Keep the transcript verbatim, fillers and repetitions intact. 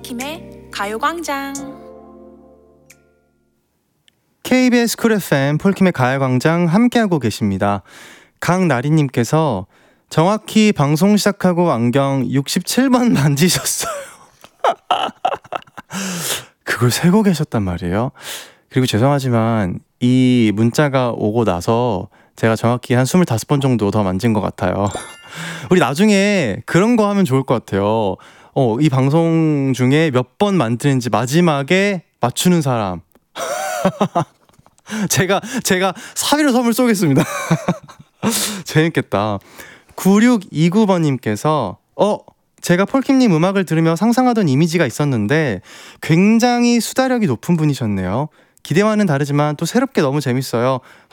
폴킴의 가요광장. 케이비에스 쿨 에프엠 폴킴의 가요광장 함께하고 계십니다. 강나리님께서 정확히 방송 시작하고 안경 육십칠 번 만지셨어요. 그걸 세고 계셨단 말이에요. 그리고 죄송하지만 이 문자가 오고 나서 제가 정확히 한 스물다섯 번 정도 더 만진 것 같아요. 우리 나중에 그런 거 하면 좋을 것 같아요. 어, 이 방송 중에 몇 번 만드는지 마지막에 맞추는 사람. 제가 제가 사비로 선물 쏘겠습니다. 재밌겠다. 구육이구 번님께서 어? 제가 폴킴님 음악을 들으며 상상하던 이미지가 있었는데 굉장히 수다력이 높은 분이셨네요. 기대와는 다르지만 또 새롭게 너무 재밌어요.